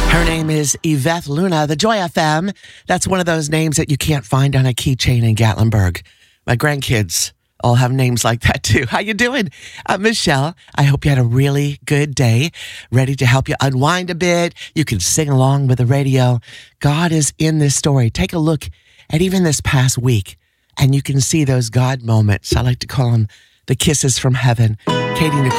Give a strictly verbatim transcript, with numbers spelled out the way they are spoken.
Her name is Yvette Luna, the Joy F M. That's one of those names that you can't find on a keychain in Gatlinburg. My grandkids all have names like that too. How you doing? I'm Michelle. I hope you had a really good day, ready to help you unwind a bit. You can sing along with the radio. God is in this story. Take a look at even this past week, and you can see those God moments. I like to call them the kisses from heaven. Katie Nicole